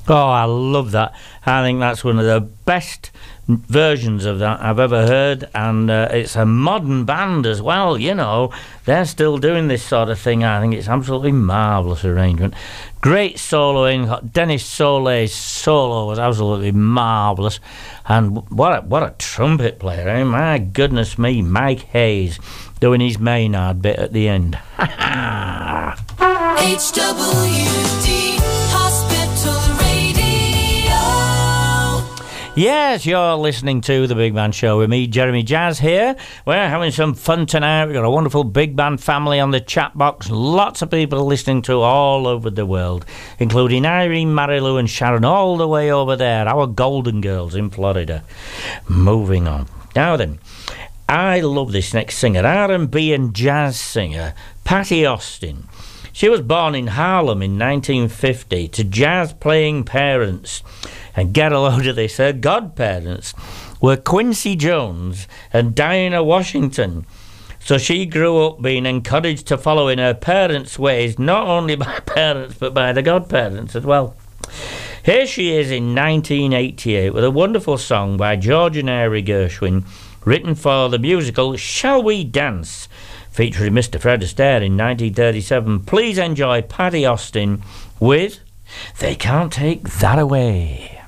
Oh, I love that. I think that's one of the best versions of that I've ever heard, and it's a modern band as well, you know. They're still doing this sort of thing. I think it's absolutely marvellous arrangement. Great soloing. Dennis Soleil's solo was absolutely marvellous, and what a trumpet player, eh? My goodness me, Mike Hayes doing his Maynard bit at the end. HWD Hospital Radio. Yes, you're listening to The Big Band Show with me, Jeremy Jazz here. We're having some fun tonight. We've got a wonderful big band family on the chat box. Lots of people listening to all over the world, including Irene, Marilou and Sharon all the way over there, our Golden Girls in Florida. Moving on. Now then, I love this next singer, R&B and jazz singer, Patti Austin. She was born in Harlem in 1950 to jazz-playing parents. And get a load of this, her godparents were Quincy Jones and Dinah Washington. So she grew up being encouraged to follow in her parents' ways, not only by parents but by the godparents as well. Here she is in 1988 with a wonderful song by George and Harry Gershwin, written for the musical Shall We Dance, featuring Mr. Fred Astaire in 1937. Please enjoy Patti Austin with They Can't Take That Away.